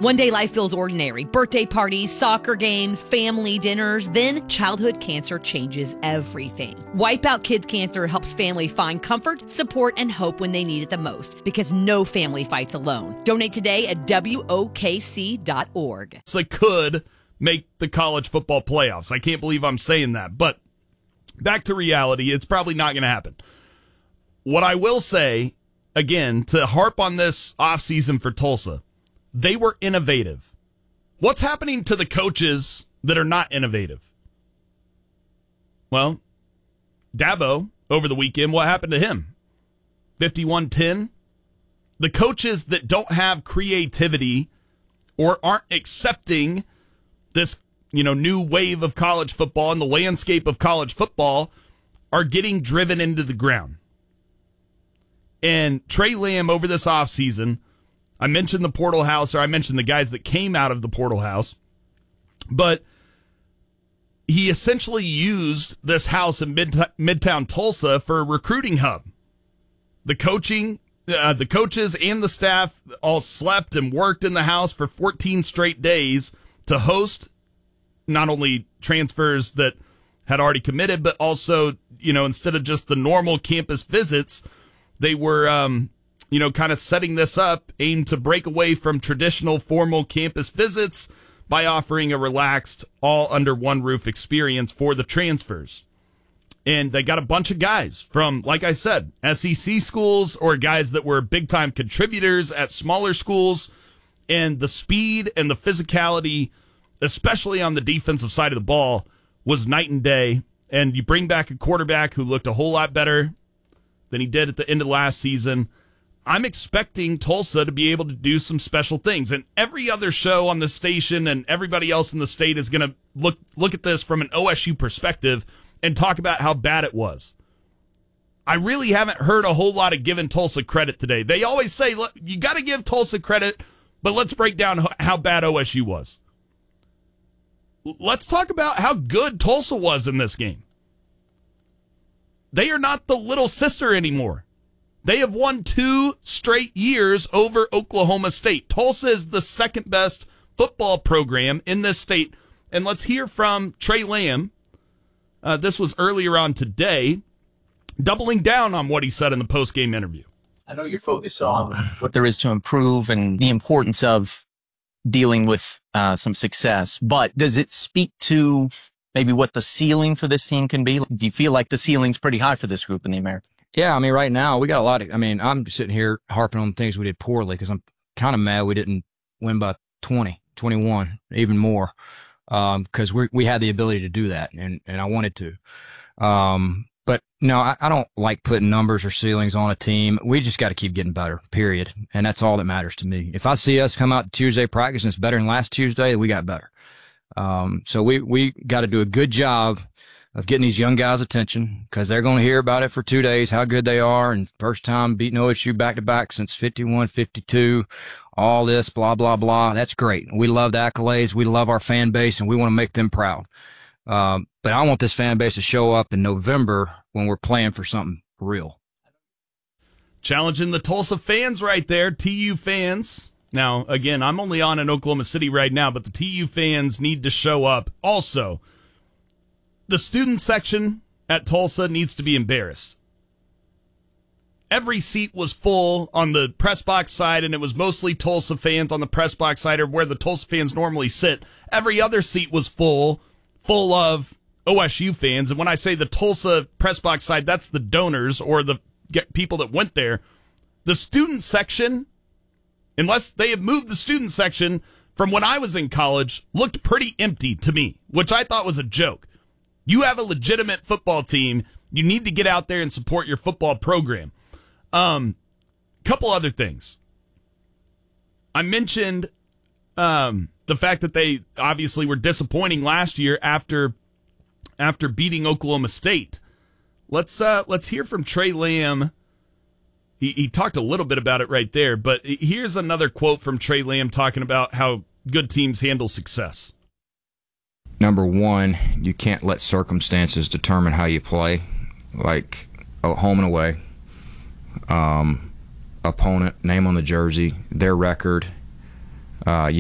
One day life feels ordinary. Birthday parties, soccer games, family dinners. Then childhood cancer changes everything. Wipe Out Kids Cancer helps family find comfort, support, and hope when they need it the most, because no family fights alone. Donate today at WOKC.org. So could make the college football playoffs. I can't believe I'm saying that. But back to reality, it's probably not going to happen. What I will say, again, to harp on this offseason for Tulsa, they were innovative. What's happening to the coaches that are not innovative? Well, Dabo, over the weekend, what happened to him? 51-10. The coaches that don't have creativity or aren't accepting this, new wave of college football and the landscape of college football are getting driven into the ground. And Trey Lamb over this offseason, I mentioned the Portal House, or I mentioned the guys that came out of the Portal House, but he essentially used this house in Midtown Tulsa for a recruiting hub. The coaches and the staff all slept and worked in the house for 14 straight days to host not only transfers that had already committed, but also, instead of just the normal campus visits, they were kind of setting this up, aimed to break away from traditional formal campus visits by offering a relaxed, all under one roof experience for the transfers. And they got a bunch of guys from, like I said, SEC schools or guys that were big-time contributors at smaller schools. And the speed and the physicality, especially on the defensive side of the ball, was night and day. And you bring back a quarterback who looked a whole lot better than he did at the end of last season. I'm expecting Tulsa to be able to do some special things. And every other show on the station and everybody else in the state is going to look at this from an OSU perspective and talk about how bad it was. I really haven't heard a whole lot of giving Tulsa credit today. They always say, look, you got to give Tulsa credit, but let's break down how bad OSU was. Let's talk about how good Tulsa was in this game. They are not the little sister anymore. They have won 2 straight years over Oklahoma State. Tulsa is the second best football program in this state. And let's hear from Trey Lamb. This was earlier on today, doubling down on what he said in the post-game interview. I know you're focused on what there is to improve and the importance of dealing with some success. But does it speak to maybe what the ceiling for this team can be? Do you feel like the ceiling's pretty high for this group in the American? Yeah, right now we got a lot of, I'm sitting here harping on things we did poorly because I'm kind of mad we didn't win by 20, 21, even more, because we had the ability to do that, and I wanted to. But no, I don't like putting numbers or ceilings on a team. We just got to keep getting better, period. And that's all that matters to me. If I see us come out to Tuesday practice and it's better than last Tuesday, we got better. So we got to do a good job of getting these young guys' attention because they're going to hear about it for 2 days, how good they are, and first time beating OSU back-to-back since 51, 52, all this, blah, blah, blah. That's great. We love the accolades. We love our fan base, and we want to make them proud. But I want this fan base to show up in November when we're playing for something real. Challenging the Tulsa fans right there, TU fans. Now, again, I'm only on in Oklahoma City right now, but the TU fans need to show up. Also, the student section at Tulsa needs to be embarrassed. Every seat was full on the press box side, and it was mostly Tulsa fans on the press box side, or where the Tulsa fans normally sit. Every other seat was full of OSU fans. And when I say the Tulsa press box side, that's the donors or the people that went there. The student section, unless they have moved the student section from when I was in college, looked pretty empty to me, which I thought was a joke. You have a legitimate football team. You need to get out there and support your football program. Couple other things. I mentioned the fact that they obviously were disappointing last year after beating Oklahoma State. Let's hear from Trey Lamb. He talked a little bit about it right there, but here's another quote from Trey Lamb talking about how good teams handle success. Number one, you can't let circumstances determine how you play, like home and away, opponent, name on the jersey, their record. You